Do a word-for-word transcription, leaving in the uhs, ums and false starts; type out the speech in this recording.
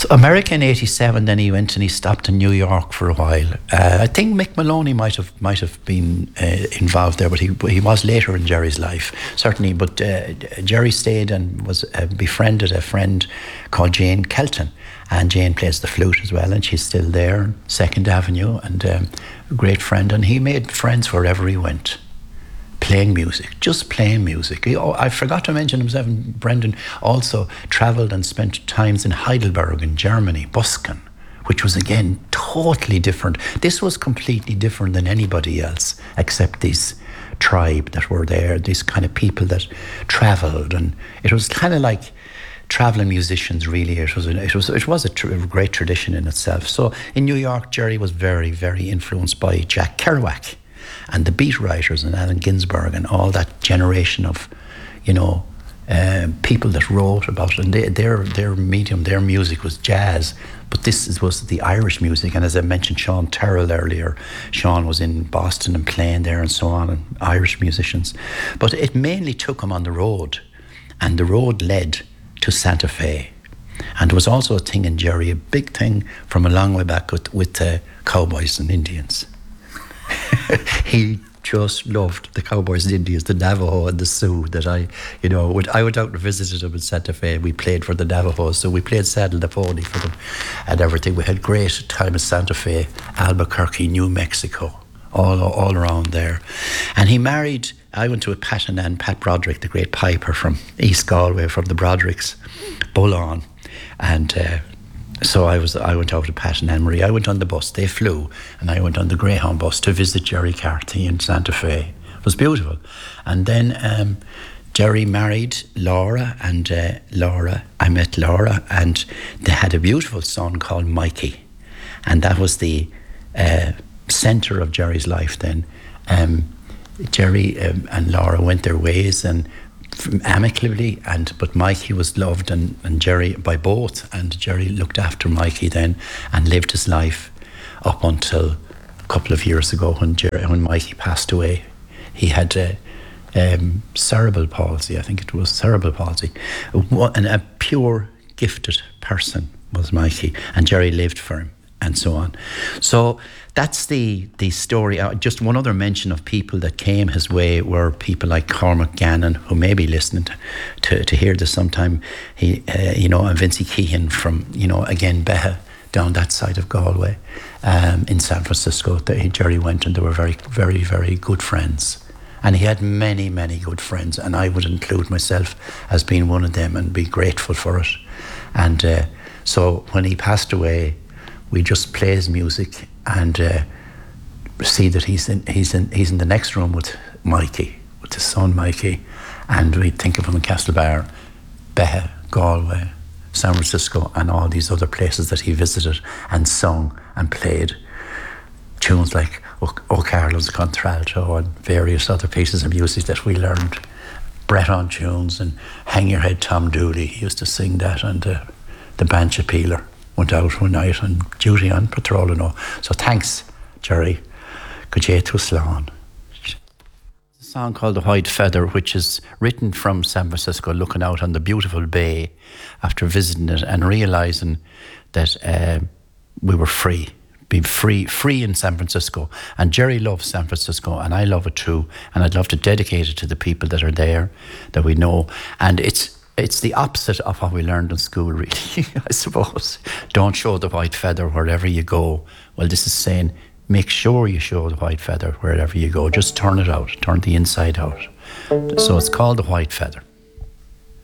So America in eighty-seven, then he went and he stopped in New York for a while. Uh, I think Mick Maloney might have might have been uh, involved there, but he he was later in Jerry's life, certainly. But uh, Jerry stayed and was uh, befriended a friend called Jane Kelton, and Jane plays the flute as well, and she's still there, Second Avenue, and um, a great friend. And he made friends wherever he went. Playing music, just playing music. He, oh, I forgot to mention himself. Brendan also travelled and spent times in Heidelberg in Germany, Busken, which was again totally different. This was completely different than anybody else, except this tribe that were there, these kind of people that travelled, and it was kind of like travelling musicians. Really, it was a, it was it was a, tr- a great tradition in itself. So in New York, Jerry was very very influenced by Jack Kerouac and the beat writers and Allen Ginsberg and all that generation of, you know, uh, people that wrote about it. And they, their their medium, their music was jazz, but this is, was the Irish music. And as I mentioned, Sean Terrell earlier, Sean was in Boston and playing there and so on, and Irish musicians. But it mainly took him on the road, and the road led to Santa Fe. And there was also a thing in Jerry, a big thing from a long way back with, with the cowboys and Indians. He just loved the cowboys and Indians, the Navajo and the Sioux. That I, you know, would, I went out and visited them in Santa Fe. We played for the Navajos, so we played Saddle the Pony for them and everything. We had great time in Santa Fe, Albuquerque, New Mexico, all all around there. And he married. I went to a Pat and Ann, Pat Broderick, the great piper from East Galway, from the Brodericks, Bullon, and. Uh, So I was. I went out to Pat and Anne-Marie. I went on the bus. They flew, and I went on the Greyhound bus to visit Jerry Carthy in Santa Fe. It was beautiful. And then um, Jerry married Laura, and uh, Laura, I met Laura, and they had a beautiful son called Mikey, and that was the uh, centre of Jerry's life. Then um, Jerry um, and Laura went their ways, and. Amicably, and but Mikey was loved and, and Jerry by both, and Jerry looked after Mikey then and lived his life up until a couple of years ago when Jerry, when Mikey passed away. He had uh, um, cerebral palsy, I think it was cerebral palsy, and a pure gifted person was Mikey, and Jerry lived for him and so on. So that's the the story. Uh, just one other mention of people that came his way were people like Cormac Gannon, who may be listening to to, to hear this sometime. He, uh, you know, and Vincey Keehan from, you know, again Beha down that side of Galway, um, in San Francisco. They, Jerry went, and they were very, very, very good friends. And he had many, many good friends, and I would include myself as being one of them and be grateful for it. And uh, so when he passed away, we just play his music and uh, see that he's in he's in he's in the next room with Mikey, with his son Mikey, and we think of him in Castlebar, Beha, Galway, San Francisco, and all these other places that he visited and sung and played tunes like O, o Carlos Contralto and various other pieces of music that we learned, Breton tunes and Hang Your Head Tom Dooley. He used to sing that, and uh, the Bancha Peeler went out one night on duty on patrol and all. So thanks, Jerry. Gajetu Slán. A song called The White Feather, which is written from San Francisco, looking out on the beautiful bay after visiting it and realising that uh, we were free, being free, free in San Francisco. And Jerry loves San Francisco, and I love it too. And I'd love to dedicate it to the people that are there, that we know. And it's It's the opposite of what we learned in school, really, I suppose. Don't show the white feather wherever you go. Well, this is saying, make sure you show the white feather wherever you go. Just turn it out, turn the inside out. So it's called The White Feather.